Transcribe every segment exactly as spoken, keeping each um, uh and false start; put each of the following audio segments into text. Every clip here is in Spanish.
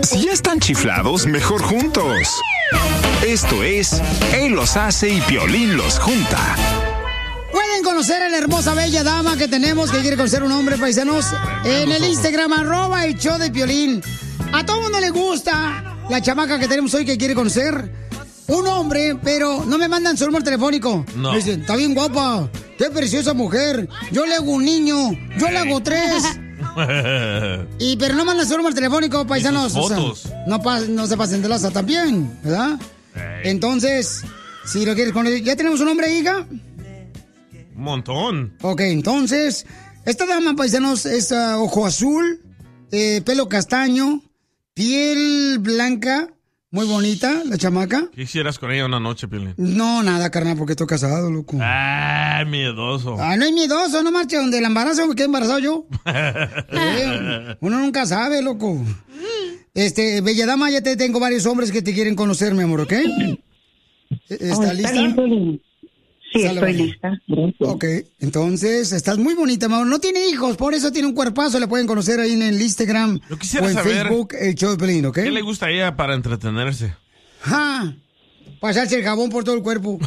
Si ya están chiflados, mejor juntos. Esto es Él los hace y Piolín los junta. Pueden conocer a la hermosa, bella dama que tenemos, que quiere conocer un hombre, paisanos, en el Instagram, arroba el show de Piolín. A todo mundo le gusta la chamaca que tenemos hoy que quiere conocer un hombre, pero no me mandan su número telefónico. No. Me dicen, está bien guapa, qué preciosa mujer, yo le hago un niño, yo le hago tres. Y pero no mandan su número telefónico, paisanos. O sea, no, pa- no se pasen de laza también, ¿verdad? Hey. Entonces, si lo quieres conocer, ¿ya tenemos un nombre, hija? Un montón. Ok, entonces, esta dama, paisanos, es uh, ojo azul, eh, pelo castaño, piel blanca, muy bonita, la chamaca. ¿Qué hicieras con ella una noche, Piolín? No, nada, carnal, porque estoy casado, loco. Ah, miedoso. Ah, no es miedoso, no marche, donde el embarazo me quedé embarazado yo. eh, uno nunca sabe, loco. Este, bella dama, ya te tengo varios hombres que te quieren conocer, mi amor, ¿ok? ¿Está oh, lista? Bien, Piolín. Sí, Sale, estoy vale. lista. Gracias. Ok, entonces estás muy bonita, mi amor. No tiene hijos, por eso tiene un cuerpazo. Le pueden conocer ahí en el Instagram Yo quisiera o en saber Facebook, el show de Piolín, ¿ok? ¿Qué le gusta a ella para entretenerse? ¡Ja! Pasarse el jabón por todo el cuerpo.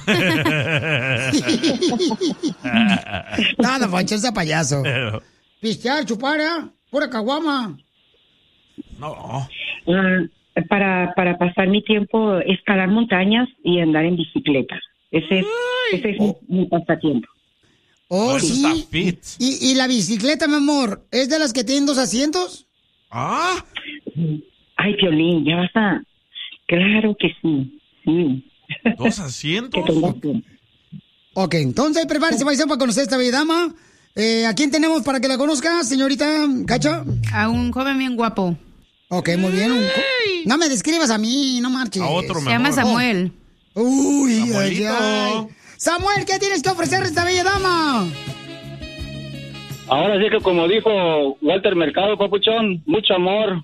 Nada, fancharse payaso. Pistear, chupar, ¿eh? Pura caguama. No. Uh, para, para pasar mi tiempo, escalar montañas y andar en bicicleta. Ese es, ese es mi, mi pasatiempo. Oh, Oh, eso sí. está fit. ¿Y, y la bicicleta, mi amor, es de las que tienen dos asientos? Ah, Ay, Piolín, ya vas a... Claro que sí, sí. dos asientos. Que tengas tiempo. Ok, entonces prepárese, paisano, para conocer a esta bella dama. Eh, ¿A quién tenemos para que la conozca, señorita Cacha? A un joven bien guapo. Ok, muy bien. Un... No me describas a mí, no marches. A otro Se llama mejor. Samuel. Uy, ay, Samuelito. ay. Samuel, ¿qué tienes que ofrecer a esta bella dama? Ahora sí que como dijo Walter Mercado, papuchón, mucho amor.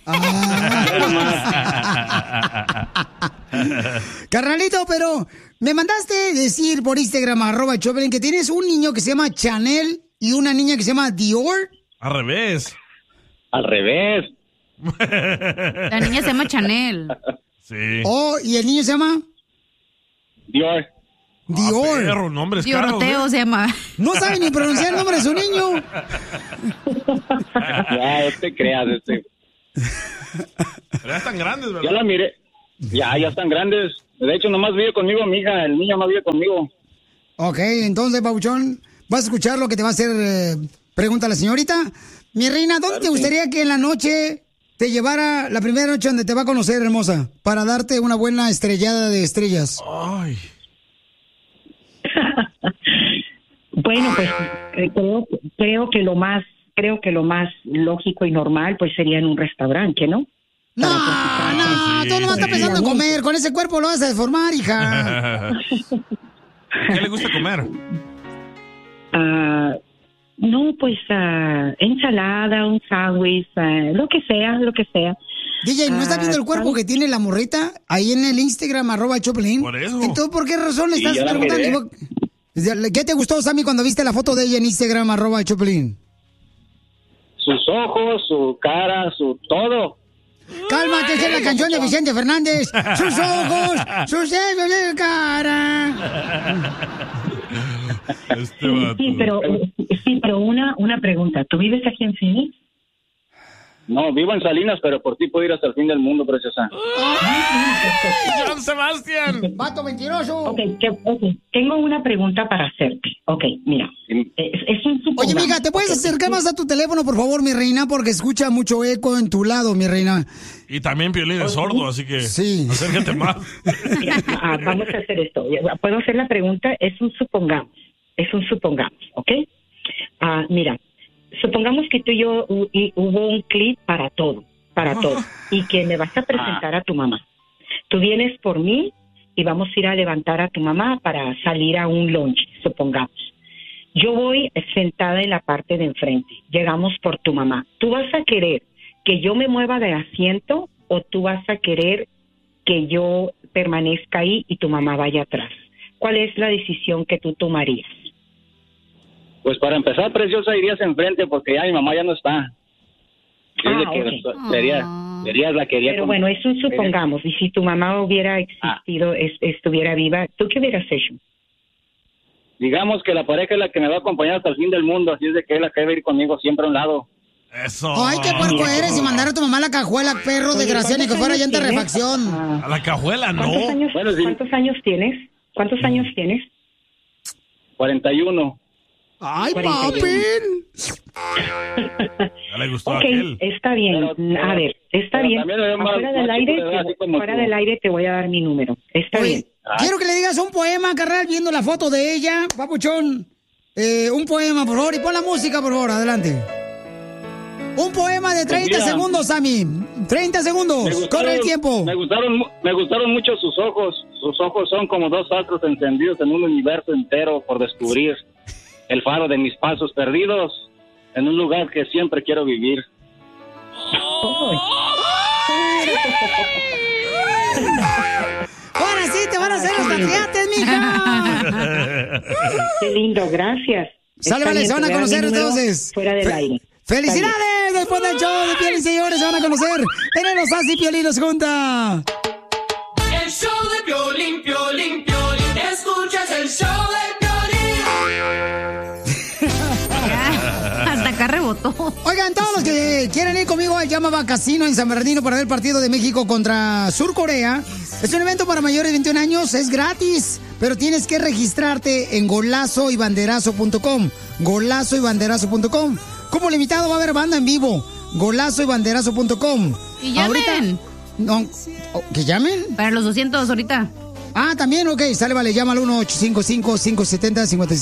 Carnalito, pero me mandaste decir por Instagram, arroba Choplin, que tienes un niño que se llama Chanel y una niña que se llama Dior. Al revés. Al revés. La niña se llama Chanel. Sí. Oh, ¿y el niño se llama? Dior. Dior. Ah, perro, nombres caros, Dioroteo ¿eh? se llama. No sabe ni pronunciar el nombre de su niño. Ya, no te creas, este. Pero ya están grandes, ¿verdad? Ya la miré. Ya, ya están grandes. De hecho, nomás vive conmigo mi hija. El niño no vive conmigo. Ok, entonces, Pabuchón, vas a escuchar lo que te va a hacer eh, pregunta la señorita. Mi reina, ¿dónde Claro, te sí. gustaría que en la noche te llevara la primera noche donde te va a conocer, hermosa? Para darte una buena estrellada de estrellas. Ay. Bueno, pues eh, creo, creo que lo más creo que lo más lógico y normal pues sería en un restaurante, ¿no? No, Para no, sí, tú no vas a estar sí. pensando en comer. Con ese cuerpo lo vas a deformar, hija. ¿Qué le gusta comer? Ah, no, pues ah, ensalada, un sándwich, ah, lo que sea, lo que sea. D J, ¿no estás Ah, viendo el cuerpo que tiene la morrita ahí en el Instagram, arroba Choplin? Por eso. Entonces, ¿por qué razón le Sí, estás ya la preguntando? ¿Qué te gustó, Sammy, cuando viste la foto de ella en Instagram, arroba Choplin? Sus ojos, su cara, su todo. Cálmate, esa es la canción de Vicente Fernández. Sus ojos, sus dedos de cara. Este vato. Sí, pero sí, pero una una pregunta. ¿Tú vives aquí en Phoenix? No, vivo en Salinas, pero por ti puedo ir hasta el fin del mundo, preciosa. ¡John Sebastián! Vato mentiroso. Ok, que- okay. Tengo una pregunta para hacerte. Ok, mira. Es, es un supongamos. Oye, amiga, ¿te puedes Ok, acercar más a tu teléfono, por favor, mi reina? Porque escucha mucho eco en tu lado, mi reina. Y también Piolín es sordo, así que Sí. acércate más. Mira, ah, vamos a hacer esto. ¿Puedo hacer la pregunta? Es un supongamos. Es un supongamos, ¿ok? Ah, mira, supongamos que tú y yo hu- y hubo un clip para todo, para todo, y que me vas a presentar a tu mamá. Tú vienes por mí y vamos a ir a levantar a tu mamá para salir a un lunch, supongamos. Yo voy sentada en la parte de enfrente. Llegamos por tu mamá. ¿Tú vas a querer que yo me mueva de asiento o tú vas a querer que yo permanezca ahí y tu mamá vaya atrás? ¿Cuál es la decisión que tú tomarías? Pues para empezar, preciosa, irías enfrente porque ya mi mamá ya no está. Ah, Dile que ok. sería, Querías, la quería. Pero con- bueno, eso supongamos. Y si tu mamá hubiera existido, es- estuviera viva, ¿tú qué hubieras hecho? Digamos que la pareja es la que me va a acompañar hasta el fin del mundo, así es de que es la que debe ir conmigo siempre a un lado. Eso. Ay, qué puerco eres y mandar a tu mamá a la cajuela, perro Oye, desgraciado, ni que ¿cuántos fuera años llanta de tienes? refacción. Ah, A la cajuela, no. ¿Cuántos años, Bueno, sí. ¿cuántos años tienes? ¿Cuántos años tienes? cuarenta y uno. Ay, cuarenta y papi. Ya le gustó Ok, a aquel. está bien. Pero- pero- a ver, está pero bien. también me veo más- Fuera del más aire, chico de edad, te, así como fuera tú. del aire te voy a dar mi número. Está Oye, bien. quiero que le digas un poema, carnal, viendo la foto de ella, papuchón. Eh, un poema, por favor, y pon la música, por favor, adelante. Un poema de treinta mira. segundos, Sammy. treinta segundos, Me gustaron- corre el tiempo. Me gustaron, mu- me gustaron mucho sus ojos. Sus ojos son como dos astros encendidos en un universo entero por descubrir. El faro de mis pasos perdidos en un lugar que siempre quiero vivir. Ahora sí te van a hacer los tatuajes, mija. Qué lindo, gracias. Sale, Está vale, bien, se van te a voy dar mi conocer número entonces. Fuera del Fe- aire. ¡Felicidades! Después del show de Piolín, señores, se van a conocer. Tenemos así Piolín los junta. El show de Piolín, Piolín, Piolín. Escuchas el show de Piolín. Hasta acá rebotó. Oigan, todos los que quieren ir conmigo al Llamaba Casino en San Bernardino para ver el partido de México contra Sur Corea, es un evento para mayores de veintiún años, es gratis, pero tienes que registrarte en golazo y banderazo punto com. golazo y banderazo punto com. Como limitado va a haber banda en vivo. golazo y banderazo punto com. Y llamen. No, oh, ¿que llamen? Para los doscientos ahorita. Ah, también, ok, sale, vale, llámalo uno ocho cinco cinco, cinco siete cero, cinco